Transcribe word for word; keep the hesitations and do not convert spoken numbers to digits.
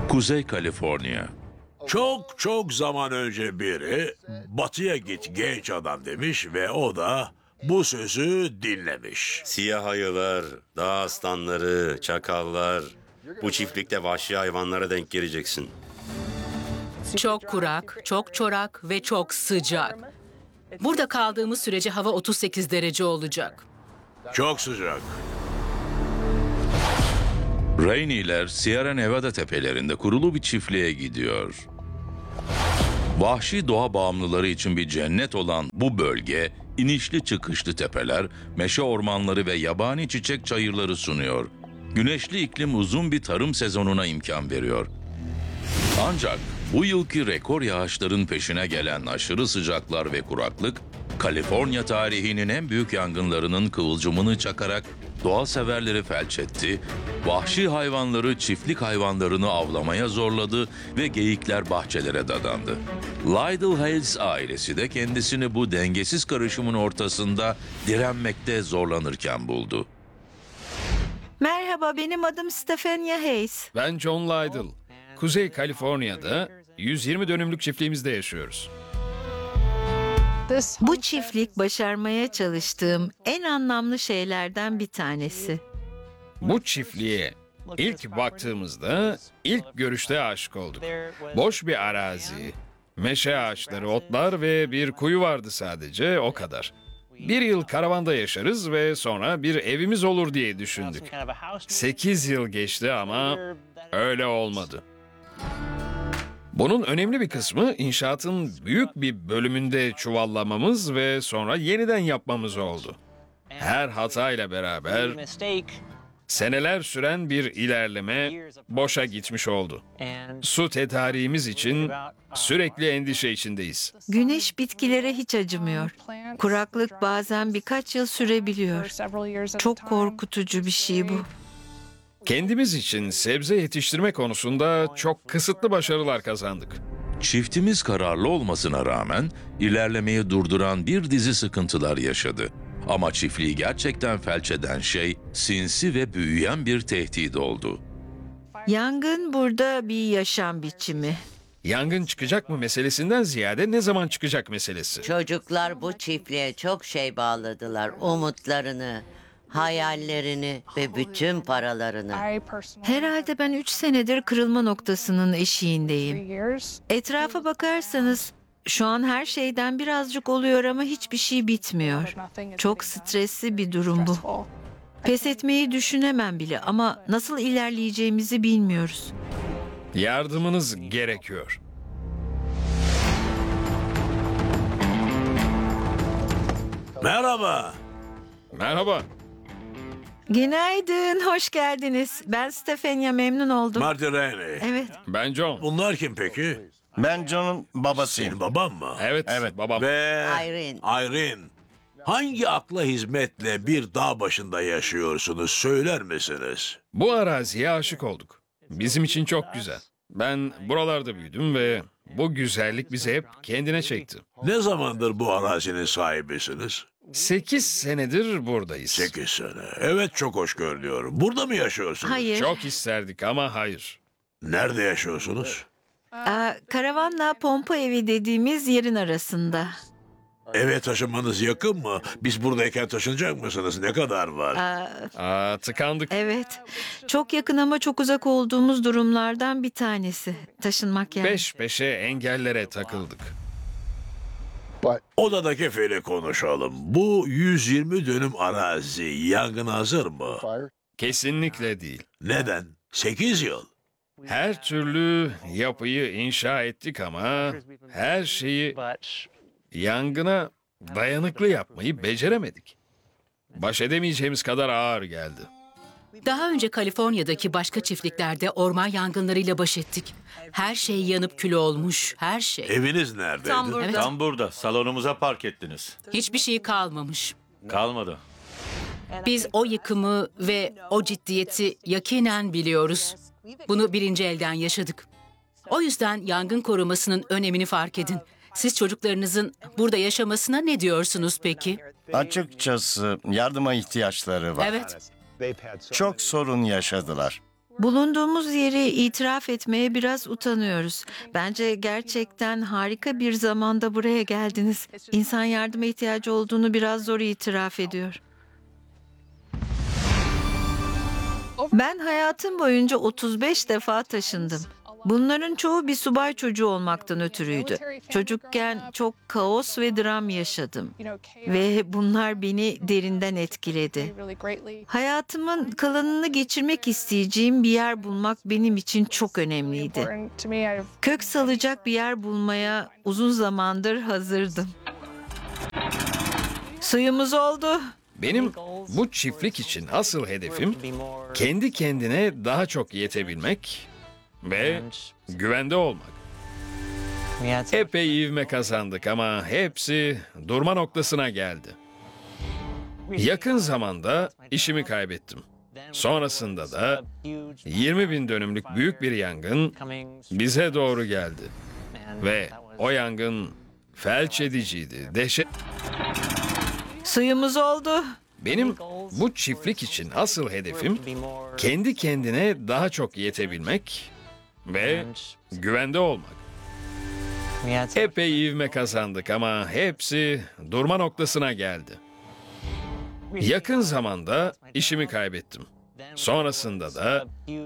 Kuzey Kaliforniya. Çok çok zaman önce biri batıya git genç adam demiş ve o da bu sözü dinlemiş. Siyah ayılar, dağ aslanları, çakallar. Bu çiftlikte vahşi hayvanlara denk geleceksin. Çok kurak, çok çorak ve çok sıcak. Burada kaldığımız sürece hava otuz sekiz derece olacak. Çok sıcak. Rainey'ler Sierra Nevada tepelerinde kurulu bir çiftliğe gidiyor. Vahşi doğa bağımlıları için bir cennet olan bu bölge, inişli çıkışlı tepeler, meşe ormanları ve yabani çiçek çayırları sunuyor. Güneşli iklim uzun bir tarım sezonuna imkan veriyor. Ancak bu yılki rekor yağışların peşine gelen aşırı sıcaklar ve kuraklık, Kaliforniya tarihinin en büyük yangınlarının kıvılcımını çakarak doğa severleri felç etti, vahşi hayvanları çiftlik hayvanlarını avlamaya zorladı ve geyikler bahçelere dadandı. Lydell Hales ailesi de kendisini bu dengesiz karışımın ortasında direnmekte zorlanırken buldu. Merhaba, benim adım Stephania Hayes. Ben John Lydell. Kuzey Kaliforniya'da yüz yirmi dönümlük çiftliğimizde yaşıyoruz. Bu çiftlik başarmaya çalıştığım en anlamlı şeylerden bir tanesi. Bu çiftliğe ilk baktığımızda ilk görüşte aşık olduk. Boş bir arazi, meşe ağaçları, otlar ve bir kuyu vardı sadece, o kadar. Bir yıl karavanda yaşarız ve sonra bir evimiz olur diye düşündük. Sekiz yıl geçti ama öyle olmadı. Bunun önemli bir kısmı inşaatın büyük bir bölümünde çuvallamamız ve sonra yeniden yapmamız oldu. Her hatayla beraber seneler süren bir ilerleme boşa gitmiş oldu. Su tedariğimiz için sürekli endişe içindeyiz. Güneş bitkilere hiç acımıyor. Kuraklık bazen birkaç yıl sürebiliyor. Çok korkutucu bir şey bu. Kendimiz için sebze yetiştirme konusunda çok kısıtlı başarılar kazandık. Çiftimiz kararlı olmasına rağmen ilerlemeyi durduran bir dizi sıkıntılar yaşadı. Ama çiftliği gerçekten felç eden şey sinsi ve büyüyen bir tehdit oldu. Yangın burada bir yaşam biçimi. Yangın çıkacak mı meselesinden ziyade ne zaman çıkacak meselesi. Çocuklar bu çiftliğe çok şey bağladılar. Umutlarını, hayallerini ve bütün paralarını. Herhalde ben üç senedir kırılma noktasının eşiğindeyim. Etrafa bakarsanız şu an her şeyden birazcık oluyor ama hiçbir şey bitmiyor. Çok stresli bir durum bu. Pes etmeyi düşünemem bile ama nasıl ilerleyeceğimizi bilmiyoruz. Yardımınız gerekiyor. Merhaba. Merhaba. Günaydın, hoş geldiniz. Ben Stephania, memnun oldum. Marty Rainey. Evet. Ben John. Bunlar kim peki? Ben John'un babasıyım. Senin baban mı? Evet, Evet. babam. Ve Irene. Irene. Hangi akla hizmetle bir dağ başında yaşıyorsunuz söyler misiniz? Bu araziye aşık olduk. Bizim için çok güzel. Ben buralarda büyüdüm ve bu güzellik bizi hep kendine çekti. Ne zamandır bu arazinin sahibisiniz? Sekiz senedir buradayız. Sekiz sene. Evet, çok hoş görünüyor. Burada mı yaşıyorsunuz? Hayır. Çok isterdik ama hayır. Nerede yaşıyorsunuz? Aa, karavanla pompa evi dediğimiz yerin arasında. Eve taşınmanız yakın mı? Biz buradayken taşınacak mısınız? Ne kadar var? Aa, Aa, tıkandık. evet. Çok yakın ama çok uzak olduğumuz durumlardan bir tanesi. Taşınmak yani. Peş peşe engellere takıldık. Odadaki fili konuşalım. Bu yüz yirmi dönüm arazi yangına hazır mı? Kesinlikle değil. Neden? Sekiz yıl. Her türlü yapıyı inşa ettik ama her şeyi yangına dayanıklı yapmayı beceremedik. Baş edemeyeceğimiz kadar ağır geldi. Daha önce Kaliforniya'daki başka çiftliklerde orman yangınlarıyla baş ettik. Her şey yanıp kül olmuş, her şey. Eviniz neredeydi? Evet, Tam burada. Salonumuza park ettiniz. hiçbir şey kalmamış. Kalmadı. Biz o yıkımı ve o ciddiyeti yakinen biliyoruz. Bunu birinci elden yaşadık. O yüzden yangın korumasının önemini fark edin. Siz çocuklarınızın burada yaşamasına ne diyorsunuz peki? Açıkçası yardıma ihtiyaçları var. Evet, Çok sorun yaşadılar. Bulunduğumuz yeri itiraf etmeye biraz utanıyoruz. Bence gerçekten harika bir zamanda buraya geldiniz. İnsan yardıma ihtiyacı olduğunu biraz zor itiraf ediyor. Ben hayatım boyunca otuz beş defa taşındım. Bunların çoğu bir subay çocuğu olmaktan ötürüydü. Çocukken çok kaos ve dram yaşadım ve bunlar beni derinden etkiledi. Hayatımın kalanını geçirmek isteyeceğim bir yer bulmak benim için çok önemliydi. Kök salacak bir yer bulmaya uzun zamandır hazırdım. Suyumuz oldu. Benim bu çiftlik için asıl hedefim kendi kendine daha çok yetebilmek ve güvende olmak. Epey ivme kazandık ama hepsi durma noktasına geldi. Yakın zamanda işimi kaybettim. Sonrasında da yirmi bin dönümlük büyük bir yangın bize doğru geldi. Ve o yangın felç ediciydi, dehşet... Suyumuz oldu. Benim bu çiftlik için asıl hedefim kendi kendine daha çok yetebilmek ve güvende olmak. Epey ivme kazandık ama hepsi durma noktasına geldi. Yakın zamanda işimi kaybettim. Sonrasında da